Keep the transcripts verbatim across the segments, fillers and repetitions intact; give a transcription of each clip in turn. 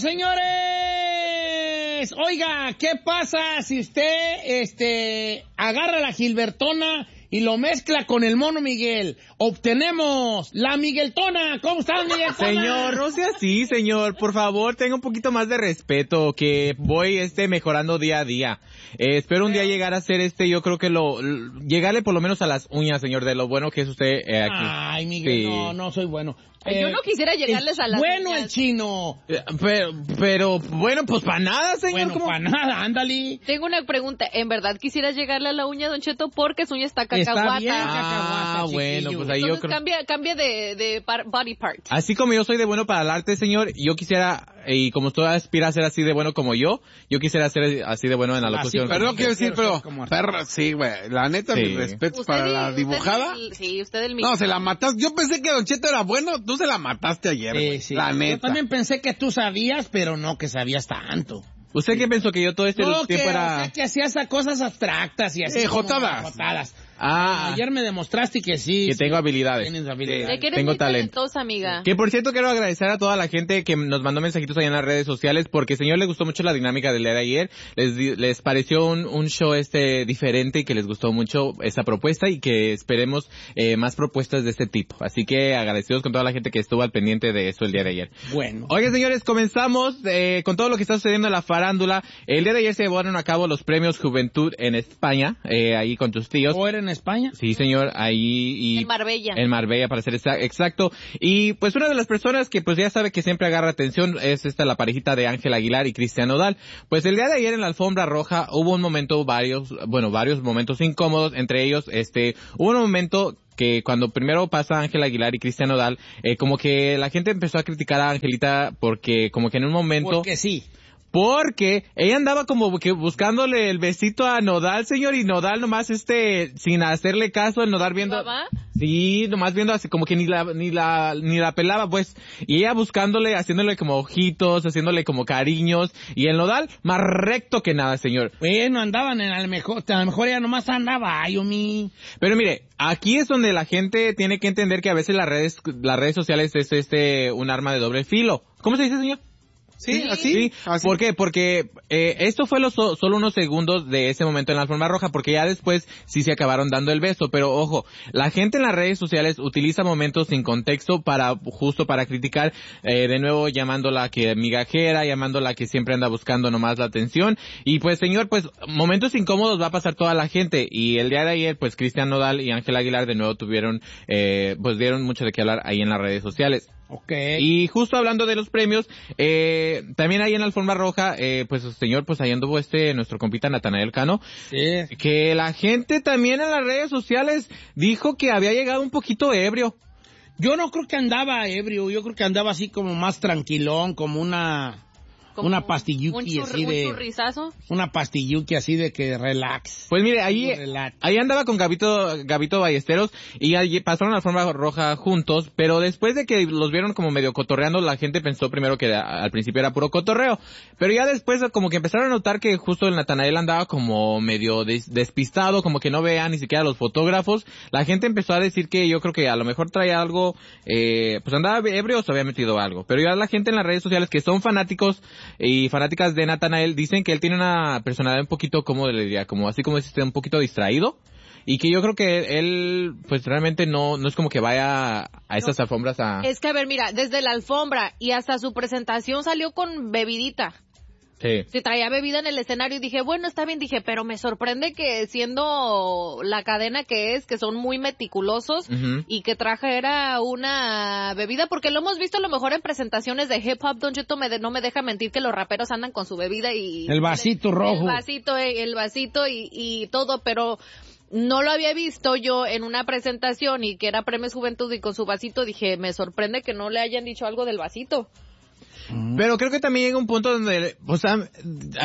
señores! Oiga, ¿qué pasa si usted este, agarra la Gilbertona y lo mezcla con el mono Miguel? Obtenemos la Migueltona. ¿Cómo estás, Migueltona? Señor, no sea así, señor. Por favor, tenga un poquito más de respeto, que voy este mejorando día a día. Eh, espero un día llegar a ser este, yo creo que lo... llegarle por lo menos a las uñas, señor, de lo bueno que es usted eh, aquí. Ay, Miguel, sí. no, no soy bueno. Eh, yo no quisiera llegarles a las bueno uñas. El chino. Eh, pero, pero, bueno, pues para nada, señor. Bueno, ¿cómo? para nada, ándale. Tengo una pregunta. ¿En verdad quisieras llegarle a la uña, Don Cheto? Porque su uña está cacahuata. Está bien, ah, cacahuata, bueno, pues ahí Entonces yo creo... cambia, cambia de, de par, body part. Así como yo soy de bueno para el arte, señor, yo quisiera, y como usted aspira a ser así de bueno como yo, yo quisiera ser así de bueno en la locución. Pero no quiero decir, pero, perra, sí, güey, la neta, sí. Mis respetos para y, la dibujada. El, sí, usted el mismo. No, se la mataste. Yo pensé que Don Cheto era bueno, tú se la mataste ayer, sí, sí. La neta. Yo también pensé que tú sabías, pero no que sabías tanto. ¿Usted qué pensó? Que yo todo este no, tiempo que, era... o sea, que hacías cosas abstractas y así eh, como jotadas. jotadas. Ah. Ayer me demostraste que sí. Que sí, tengo habilidades. Tienes habilidades. De que eres tengo muy talento. talentosa, amiga. Que por cierto quiero agradecer a toda la gente que nos mandó mensajitos allá en las redes sociales, porque señor le gustó mucho la dinámica del día de ayer. Les, les pareció un, un show este diferente y que les gustó mucho esa propuesta y que esperemos eh, más propuestas de este tipo. Así que agradecidos con toda la gente que estuvo al pendiente de eso el día de ayer. Bueno. Oigan, señores, comenzamos eh, con todo lo que está sucediendo en la farándula. El día de ayer se llevaron a cabo los premios Juventud en España, eh, ahí con tus tíos. ¿O era en España? Sí, señor, ahí y... En Marbella. En Marbella, para ser exacto. Y pues una de las personas que pues ya sabe que siempre agarra atención es esta la parejita de Ángel Aguilar y Cristian Nodal. Pues el día de ayer en la alfombra roja hubo un momento, varios, bueno, varios momentos incómodos, entre ellos, este, hubo un momento que cuando primero pasa Ángel Aguilar y Cristian Nodal, eh, como que la gente empezó a criticar a Angelita porque como que en un momento... Porque sí. Porque ella andaba como que buscándole el besito a Nodal, señor, y Nodal nomás este, sin hacerle caso, el Nodal viendo... ¿Papá? Sí, nomás viendo así como que ni la, ni la, ni la pelaba, pues. Y ella buscándole, haciéndole como ojitos, haciéndole como cariños. Y el Nodal, más recto que nada, señor. Bueno, andaban en a lo mejor, a lo mejor ella nomás andaba, ay, Omi. Pero mire, aquí es donde la gente tiene que entender que a veces las redes, las redes sociales es este, un arma de doble filo. ¿Cómo se dice, señor? Sí, sí, así. Sí. así. ¿Por qué? Porque eh, esto fue los, solo unos segundos de ese momento en la alfombra roja, porque ya después sí se acabaron dando el beso. Pero ojo, la gente en las redes sociales utiliza momentos sin contexto para, justo para criticar, eh, de nuevo llamándola que migajera, llamándola que siempre anda buscando nomás la atención. Y pues señor, pues momentos incómodos va a pasar toda la gente. Y el día de ayer, pues Cristian Nodal y Ángel Aguilar de nuevo tuvieron, eh, pues dieron mucho de qué hablar ahí en las redes sociales. Okay. Y justo hablando de los premios, eh, también ahí en la alfombra roja, eh, pues señor, pues ahí anduvo este, nuestro compita Natanael Cano, sí. Que la gente también en las redes sociales dijo que había llegado un poquito ebrio. Yo no creo que andaba ebrio, yo creo que andaba así como más tranquilón, como una... Como una pastilluki un así un de... churrizazo. Una pastilluki así de que relax. Pues mire, ahí, ahí andaba con Gabito, Gabito Ballesteros y ahí pasaron la alfombra roja juntos, pero después de que los vieron como medio cotorreando, la gente pensó primero que al principio era puro cotorreo, pero ya después como que empezaron a notar que justo el Natanael andaba como medio des, despistado, como que no veía ni siquiera los fotógrafos. La gente empezó a decir que yo creo que a lo mejor traía algo, eh, pues andaba ebrio o se había metido algo, pero ya la gente en las redes sociales que son fanáticos y fanáticas de Natanael dicen que él tiene una personalidad un poquito, ¿cómo le diría? Como así como este, un poquito distraído. Y que yo creo que él, pues realmente no, no es como que vaya a esas no. alfombras a... Es que a ver, mira, desde la alfombra y hasta su presentación salió con bebidita. Sí. Se traía bebida en el escenario y dije, bueno, está bien, dije, pero me sorprende que siendo la cadena que es, que son muy meticulosos uh-huh. y que trajera una bebida, porque lo hemos visto a lo mejor en presentaciones de hip hop, Don Cheto me de, no me deja mentir que los raperos andan con su bebida y... El vasito el, rojo. El vasito, el vasito y, y todo, pero... No lo había visto yo en una presentación y que era Premios Juventud y con su vasito, dije, me sorprende que no le hayan dicho algo del vasito. Pero creo que también llega un punto donde, o sea, a ver,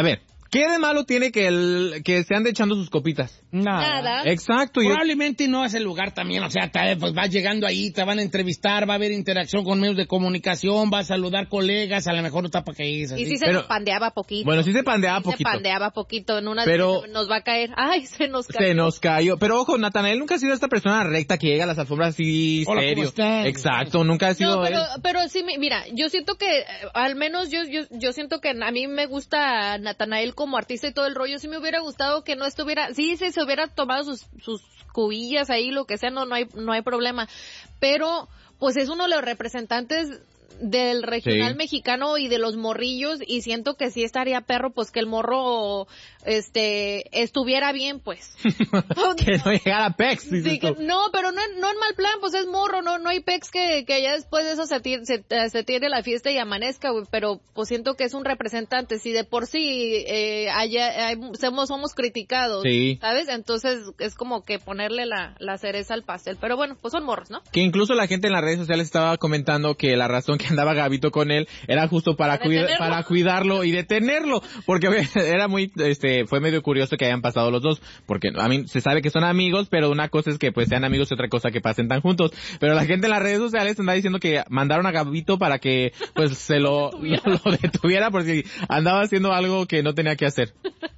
¿qué de malo tiene que el que se ande echando sus copitas? Nada. Nada. Exacto. y- Probablemente no es el lugar también, o sea, tal vez, pues vas llegando ahí, te van a entrevistar, va a haber interacción con medios de comunicación, vas a saludar colegas, a lo mejor no está para que ir así. Y sí se Pero- nos pandeaba poquito. Bueno, sí se pandeaba Sí poquito. Se pandeaba poquito. En una Pero- de- nos va a caer. Ay, se nos cayó. Se nos cayó. Pero ojo, Natanael nunca ha sido esta persona recta que llega a las alfombras así Hola, ¿cómo serio. están? Exacto, nunca ha sido No, pero, él. pero sí, mi- mira, yo siento que, eh, al menos yo, yo, yo siento que a mí me gusta Natanael como artista y todo el rollo. Sí me hubiera gustado que no estuviera, sí, sí, se hubiera tomado sus, sus cubillas ahí, lo que sea, no, no hay, no hay problema. Pero, pues es uno de los representantes del regional Sí. mexicano y de los morrillos, y siento que sí estaría perro, pues que el morro, este, estuviera bien, pues. Que no llegara a Pex. dices Sí, que, tú. no, pero no, en- no en mal plan, pues es morro, no no hay pex que, que ya después de eso se, tire, se, se tire la fiesta y amanezca, güey, pero pues siento que es un representante, si de por sí eh, haya, hay- somos, somos criticados, Sí. ¿sabes? Entonces es como que ponerle la, la cereza al pastel, pero bueno, pues son morros, ¿no? Que incluso la gente en las redes sociales estaba comentando que la razón que andaba Gabito con él era justo para, Para cuida- detenerlo. para cuidarlo y detenerlo, porque era muy, este, fue medio curioso que hayan pasado los dos, porque a mí se sabe que son amigos, pero una cosa es que pues sean amigos y otra cosa que pasen tan juntos, pero la gente en las redes sociales anda diciendo que mandaron a Gabito para que pues se lo, lo, lo detuviera porque andaba haciendo algo que no tenía que hacer.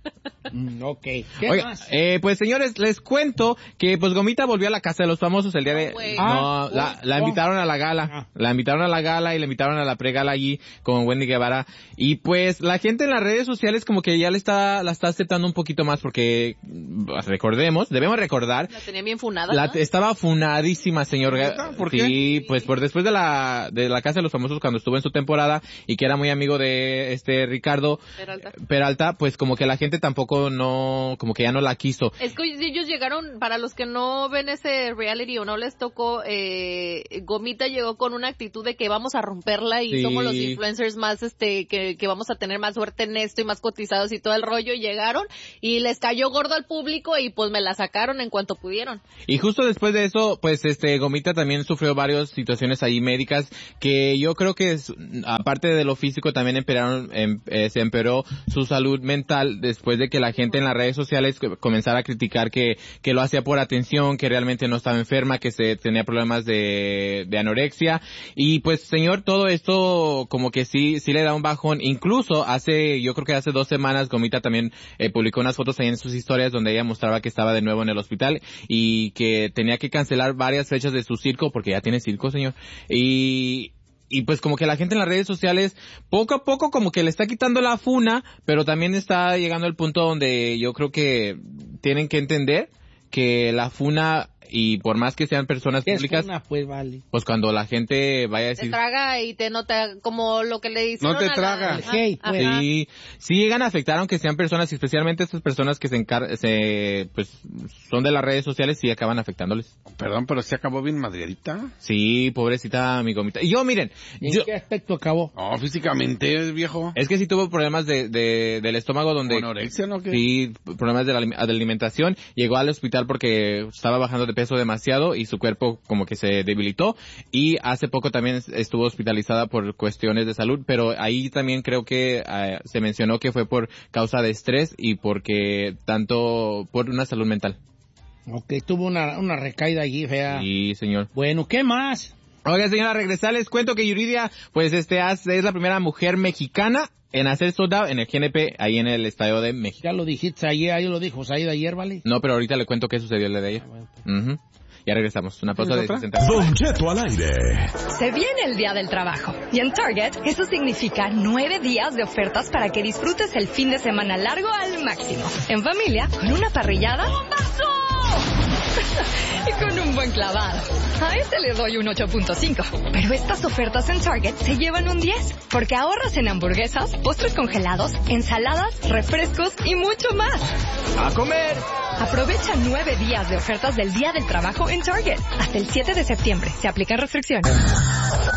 Mm, ok. ¿Qué Oiga, más? eh, pues señores, les cuento que pues Gomita volvió a la casa de los famosos el día de... No, güey. No, Ah, la, oh, la oh. invitaron a la gala, Ah. la invitaron a la gala y la invitaron a la pregala allí con Wendy Guevara y pues la gente en las redes sociales como que ya le está, la está aceptando un poquito más porque mm, recordemos, debemos recordar La tenía bien funada, la, ¿no? estaba funadísima, señor. ¿Neta? ¿Por Sí, pues por después de la de la Casa de los Famosos cuando estuvo en su temporada y que era muy amigo de este Ricardo Peralta. Peralta, pues como que la gente tampoco no, como que ya no la quiso. Es que ellos llegaron, para los que no ven ese reality o no les tocó, eh, Gomita llegó con una actitud de que vamos a romperla y Sí. somos los influencers más, este, que, que vamos a tener más suerte en esto y más cotizados y todo el rollo. Y llegaron y les cayó gordo al público y pues me la sacaron en cuanto pudieron. Y justo después de eso, pues este Gomita también sufrió varias situaciones ahí médicas que yo creo que es, aparte de lo físico también empeoraron, em, eh, se empeoró su salud mental después de que la gente en las redes sociales co- comenzara a criticar que, que lo hacía por atención, que realmente no estaba enferma, que se tenía problemas de, de anorexia. Y pues señor, todo esto como que sí, sí le da un bajón. Incluso hace, yo creo que hace dos semanas Gomita también eh, publicó unas fotos ahí en sus historias donde ella mostraba que estaba de nuevo en el hospital y que tenía que cancelar varias fechas de su circo porque ya tiene circo, señor. Y, y pues como que la gente en las redes sociales poco a poco como que le está quitando la funa, pero también está llegando al punto donde yo creo que tienen que entender que la funa, y por más que sean personas ¿Qué es públicas, una, pues, vale? pues cuando la gente vaya a Te decir... traga y te nota como lo que le hicieron No te a la- traga. Ajá, Hate, pues. ajá. Sí, sí llegan a afectar aunque sean personas, y especialmente estas personas que se encar se, pues, son de las redes sociales, sí acaban afectándoles. Perdón, pero se acabó bien madrierita. Sí, pobrecita mi Gomita. Y yo, miren, ¿En yo, qué aspecto acabó? No, físicamente, viejo. es que sí tuvo problemas de, de, del estómago donde... ¿Anorexia, no? ¿Qué? Sí, problemas de la alim- de alimentación. Llegó al hospital porque estaba bajando de peso demasiado y su cuerpo como que se debilitó. Y hace poco también estuvo hospitalizada por cuestiones de salud, pero ahí también creo que eh, se mencionó que fue por causa de estrés y porque tanto por una salud mental. Ok, tuvo una, una recaída allí, fea. Sí, señor. Bueno, ¿qué más? Oiga, señora, regresar, les cuento que Yuridia, pues este hace- es la primera mujer mexicana en hacer sold out en el G N P, ahí en el Estadio de México. Ya lo dijiste ayer, ayer lo dijo Saída ayer, ¿vale? No, pero ahorita le cuento qué sucedió el día de ella. Ujú. Ya regresamos. Una pausa de ¿Tienes otra? sesenta. Don Cheto al aire. Se viene el Día del Trabajo y en Target eso significa nueve días de ofertas para que disfrutes el fin de semana largo al máximo. En familia, con una parrillada y con un buen clavado. A este le doy un ocho punto cinco. Pero estas ofertas en Target se llevan un diez, porque ahorras en hamburguesas, postres congelados, ensaladas, refrescos y mucho más. ¡A comer! Aprovecha nueve días de ofertas del Día del Trabajo en Target. Hasta el siete de septiembre. Se aplican restricciones.